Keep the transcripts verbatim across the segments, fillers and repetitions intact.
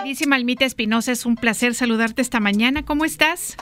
Queridísima Almita Espinosa, es un placer saludarte esta mañana. ¿Cómo estás?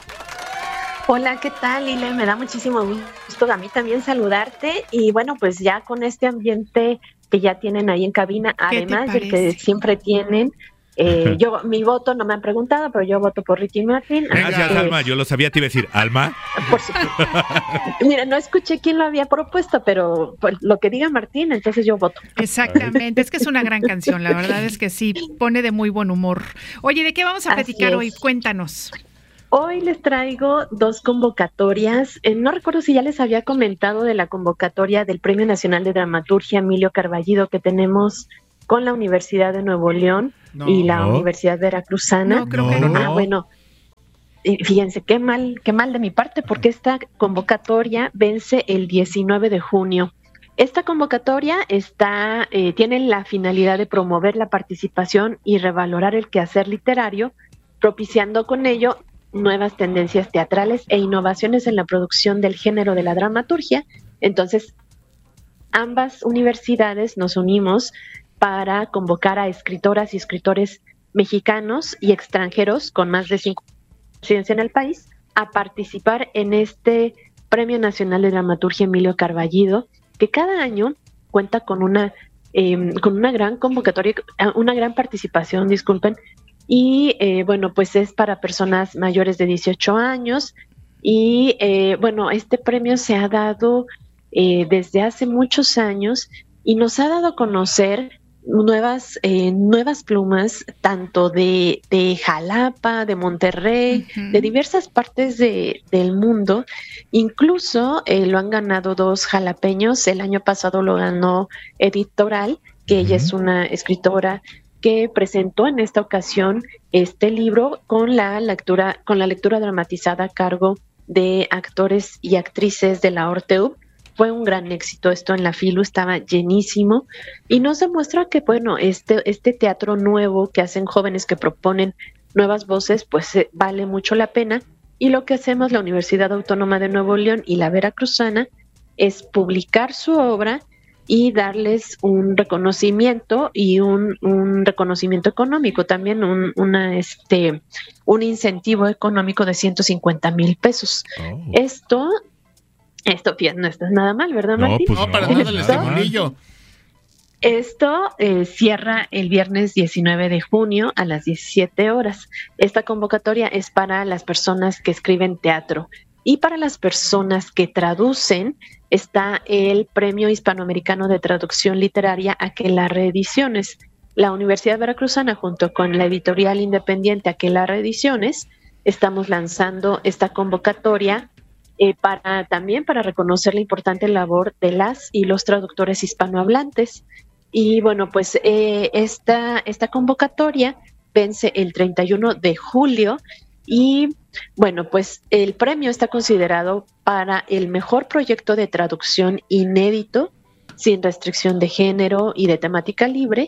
Hola, ¿qué tal, Lile? Me da muchísimo gusto a mí también saludarte. Y bueno, pues ya con este ambiente que ya tienen ahí en cabina, además del que siempre tienen, eh, yo mi voto no me han preguntado, pero yo voto por Ricky Martin. Gracias, que, Alma. Yo lo sabía, te iba a decir, ¿Alma? Por supuesto. Mira, no escuché quién lo había propuesto, pero por lo que diga Martín, entonces yo voto. Exactamente, es que es una gran canción, la verdad es que sí, pone de muy buen humor. Oye, ¿de qué vamos a platicar hoy? Cuéntanos. Hoy les traigo dos convocatorias. Eh, no recuerdo si ya les había comentado de la convocatoria del Premio Nacional de Dramaturgia Emilio Carballido que tenemos con la Universidad de Nuevo León no, y la no. Universidad Veracruzana. No, creo que no. Ah, bueno, fíjense, qué mal, qué mal de mi parte, porque esta convocatoria vence el diecinueve de junio. Esta convocatoria está, eh, tiene la finalidad de promover la participación y revalorar el quehacer literario, propiciando con ello nuevas tendencias teatrales e innovaciones en la producción del género de la dramaturgia. Entonces, ambas universidades nos unimos para convocar a escritoras y escritores mexicanos y extranjeros con más de cinco años de residencia en el país a participar en este Premio Nacional de Dramaturgia Emilio Carballido, que cada año cuenta con una, eh, con una gran convocatoria, una gran participación, disculpen, y eh, bueno, pues es para personas mayores de dieciocho años y eh, bueno, este premio se ha dado eh, desde hace muchos años y nos ha dado a conocer nuevas eh, nuevas plumas tanto de, de Jalapa, de Monterrey, uh-huh. de diversas partes de, del mundo. Incluso eh, lo han ganado dos jalapeños. El año pasado lo ganó Edith Toral, que uh-huh. ella es una escritora que presentó en esta ocasión este libro con la lectura, con la lectura dramatizada a cargo de actores y actrices de la Orteu. Fue un gran éxito esto en la Filu, estaba llenísimo y nos demuestra que bueno, este, este teatro nuevo que hacen jóvenes que proponen nuevas voces, pues eh, vale mucho la pena. Y lo que hacemos la Universidad Autónoma de Nuevo León y la Veracruzana es publicar su obra y darles un reconocimiento y un, un reconocimiento económico, también un, una, este, un incentivo económico de ciento cincuenta mil pesos. Oh. Esto, esto, fíjate, no está nada mal, ¿verdad, Martín? No, pues no, para nada, el estimonillo. Esto eh, cierra el viernes diecinueve de junio a las diecisiete horas. Esta convocatoria es para las personas que escriben teatro. Y para las personas que traducen, está el Premio Hispanoamericano de Traducción Literaria Aquelarre Ediciones. La Universidad Veracruzana, junto con la editorial independiente Aquelarre Ediciones, estamos lanzando esta convocatoria eh, para también para reconocer la importante labor de las y los traductores hispanohablantes. Y bueno, pues eh, esta, esta convocatoria vence el treinta y uno de julio. Y bueno, pues el premio está considerado para el mejor proyecto de traducción inédito, sin restricción de género y de temática libre,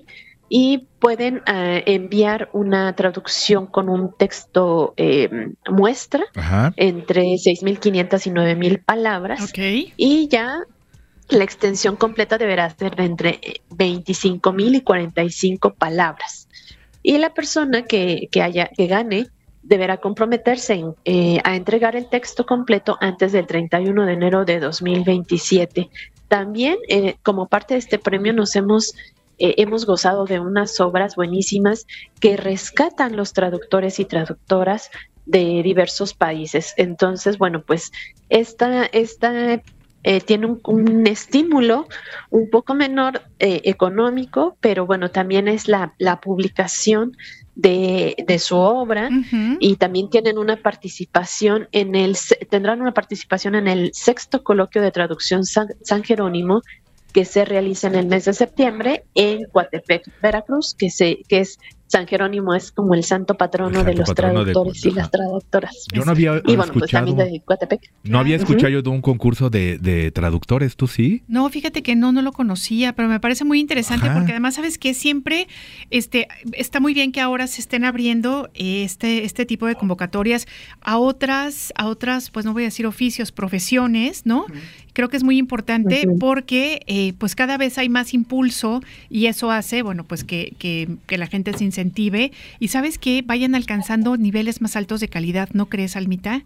y pueden uh, enviar una traducción con un texto eh, muestra Ajá. entre seis mil quinientas y nueve mil palabras, okay. y ya la extensión completa deberá ser de entre veinticinco mil y cuarenta y cinco palabras. Y la persona que, que, haya, que gane deberá comprometerse en, eh, a entregar el texto completo antes del treinta y uno de enero de dos mil veintisiete. También, eh, como parte de este premio, nos hemos, eh, hemos gozado de unas obras buenísimas que rescatan los traductores y traductoras de diversos países. Entonces, bueno, pues esta, esta eh, tiene un, un estímulo un poco menor eh, económico, pero bueno, también es la, la publicación De, de su obra uh-huh. y también tienen una participación en el tendrán una participación en el sexto coloquio de traducción San, San Jerónimo que se realiza en el mes de septiembre en Coatepec, Veracruz, que se que es San Jerónimo es como el santo patrono el santo de los patrono traductores de, y las traductoras. Yo no había y bueno, escuchado, pues también de Coatepec. No había escuchado uh-huh. yo de un concurso de, de traductores, ¿tú sí? No, fíjate que no, no lo conocía, pero me parece muy interesante Ajá. porque además, ¿sabes qué? Siempre este, está muy bien que ahora se estén abriendo este, este tipo de convocatorias a otras, a otras, pues no voy a decir oficios, profesiones, ¿no? Uh-huh. Creo que es muy importante uh-huh. porque eh, pues cada vez hay más impulso y eso hace, bueno, pues que, que, que la gente se incentive y sabes que vayan alcanzando niveles más altos de calidad, ¿no crees, Almita?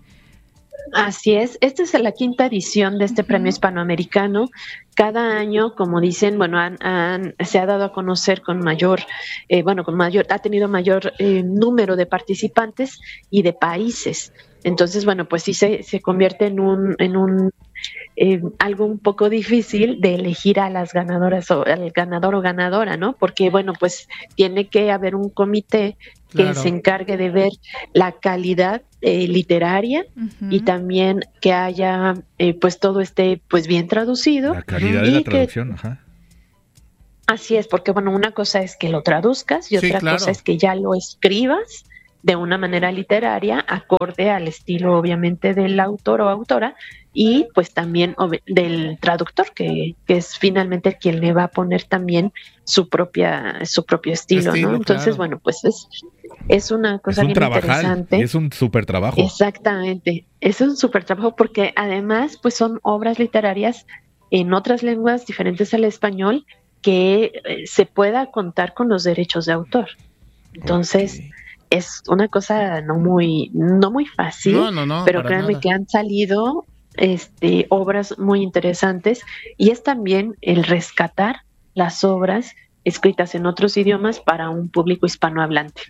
Así es, esta es la quinta edición de este uh-huh. premio hispanoamericano. Cada año, como dicen, bueno, han, han, se ha dado a conocer con mayor, eh, bueno, con mayor, ha tenido mayor eh, número de participantes y de países. Entonces, bueno, pues sí se, se convierte en un, en un eh, algo un poco difícil de elegir a las ganadoras o al ganador o ganadora, ¿no? Porque, bueno, pues tiene que haber un comité que claro. se encargue de ver la calidad eh, literaria uh-huh. y también que haya, eh, pues todo esté pues bien traducido. La calidad de la traducción, que, ajá. Así es, porque bueno, una cosa es que lo traduzcas y sí, otra claro. cosa es que ya lo escribas de una manera literaria, acorde al estilo obviamente del autor o autora y pues también ob- del traductor, que, que es finalmente quien le va a poner también su propia su propio estilo, estilo ¿no? Entonces, claro. bueno, pues es, es una cosa es un bien trabajal, interesante. Es un súper trabajo. Exactamente, es un súper trabajo porque además pues son obras literarias en otras lenguas diferentes al español que eh, se pueda contar con los derechos de autor. Entonces... Okay. Es una cosa no muy no muy fácil, no, no, no, pero créanme nada. que han salido este, obras muy interesantes y es también el rescatar las obras escritas en otros idiomas para un público hispanohablante.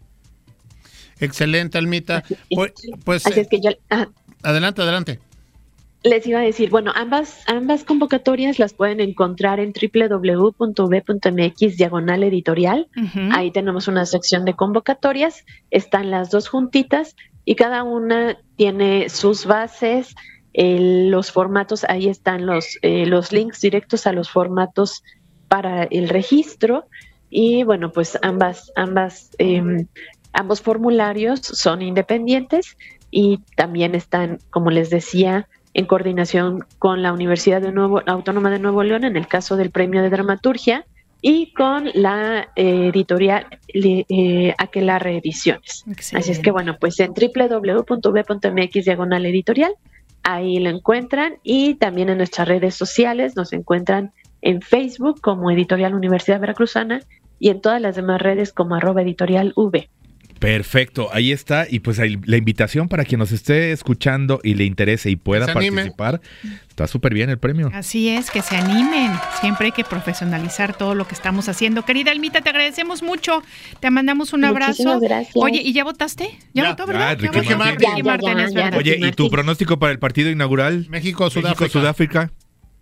Excelente, Almita. Así, pues, pues así es que yo... Ah, adelante, adelante. Les iba a decir, bueno, ambas ambas convocatorias las pueden encontrar en doble u doble u doble u punto u b punto m x diagonal editorial. Uh-huh. Ahí tenemos una sección de convocatorias, están las dos juntitas y cada una tiene sus bases, eh, los formatos, ahí están los, eh, los links directos a los formatos para el registro y bueno, pues ambas, ambas, eh, ambos formularios son independientes y también están, como les decía, en coordinación con la Universidad de Nuevo, Autónoma de Nuevo León, en el caso del Premio de Dramaturgia, y con la eh, editorial eh, Aquelarre Ediciones. Excelente. Así es que, bueno, pues en doble u doble u doble u punto u b punto m x diagonal editorial, ahí lo encuentran, y también en nuestras redes sociales nos encuentran en Facebook como Editorial Universidad Veracruzana, y en todas las demás redes como arroba editorial V. Perfecto, ahí está, y pues ahí, la invitación para quien nos esté escuchando y le interese y pueda participar, está súper bien el premio. Así es, que se animen, siempre hay que profesionalizar todo lo que estamos haciendo. Querida Almita, te agradecemos mucho, te mandamos un abrazo. Gracias. Oye, ¿y ya votaste? ¿Ya, ya votó, verdad? Ya, Ricky Martin. Martin. Ya, ya, ya, ya, Oye, ¿y tu pronóstico para el partido inaugural? México-Sudáfrica. México-Sudáfrica.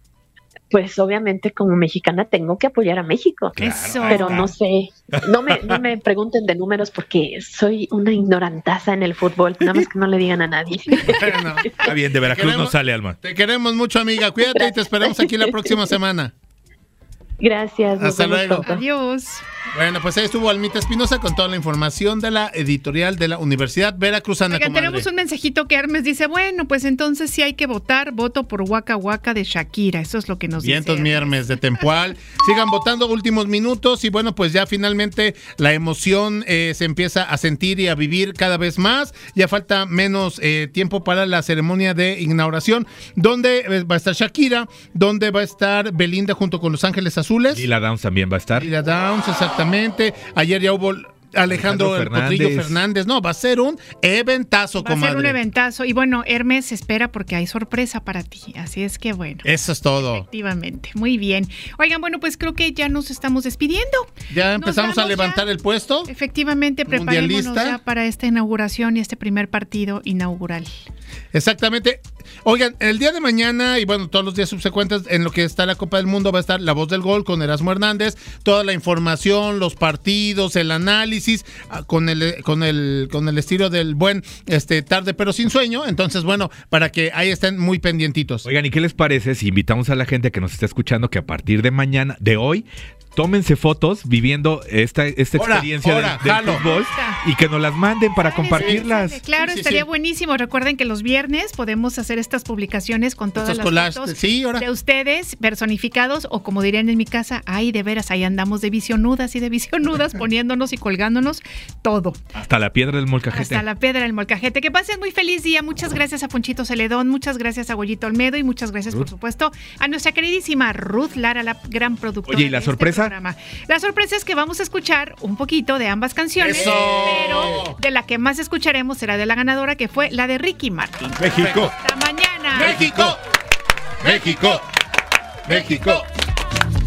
Pues obviamente como mexicana tengo que apoyar a México, Eso. Pero no sé, no me, no me pregunten de números porque soy una ignorantaza en el fútbol, nada más que no le digan a nadie. Bueno, está bien, de Veracruz no sale, Alma. Te queremos mucho, amiga, cuídate. Gracias. Y te esperamos aquí la próxima semana. Gracias. Hasta luego. Adiós. Bueno, pues ahí estuvo Almita Espinosa con toda la información de la editorial de la Universidad Veracruzana. Oigan, tenemos un mensajito que Hermes dice, bueno, pues entonces sí hay que votar, voto por Waka Waka de Shakira, eso es lo que nos dice. Vientos mi Hermes de Tempoal, sigan votando últimos minutos y bueno, pues ya finalmente la emoción eh, se empieza a sentir y a vivir cada vez más, ya falta menos eh, tiempo para la ceremonia de inauguración, donde va a estar Shakira, donde va a estar Belinda junto con Los Ángeles Azules. Lila Downs también va a estar. Lila Downs, exactamente. Ayer ya hubo Alejandro, Alejandro el Fernández. Potrillo Fernández. No, va a ser un eventazo, va comadre. Va a ser un eventazo. Y bueno, Hermes espera porque hay sorpresa para ti. Así es que bueno. Eso es todo. Efectivamente. Muy bien. Oigan, bueno, pues creo que ya nos estamos despidiendo. Ya empezamos a levantar ya el puesto. Efectivamente, preparémonos ya para esta inauguración y este primer partido inaugural. Exactamente. Oigan, el día de mañana y bueno, todos los días subsecuentes en lo que está la Copa del Mundo va a estar La Voz del Gol con Erasmo Hernández, toda la información, los partidos, el análisis con el con el con el estilo del buen este tarde pero sin sueño. Entonces, bueno, para que ahí estén muy pendientitos. Oigan, ¿y qué les parece si invitamos a la gente que nos está escuchando que a partir de mañana, de hoy, tómense fotos viviendo esta, esta hora, experiencia hora, del, del fútbol y que nos las manden para compartirlas? Sí, claro, sí, sí, estaría sí. buenísimo. Recuerden que los viernes podemos hacer estas publicaciones con todas Estos las collages, fotos sí, de ustedes personificados, o como dirían en mi casa, ay, de veras, ahí andamos de visionudas y de visionudas poniéndonos y colgándonos todo. Hasta la piedra del molcajete. Hasta la piedra del molcajete. Que pasen muy feliz día. Muchas gracias a Ponchito Celedón, muchas gracias a Goyito Olmedo y muchas gracias, Ruth. Por supuesto, a nuestra queridísima Ruth Lara, la gran productora. Oye, ¿y la sorpresa? programa. La sorpresa es que vamos a escuchar un poquito de ambas canciones, ¡Eso! pero de la que más escucharemos será de la ganadora, que fue la de Ricky Martin. México. Hasta mañana. México. México. México.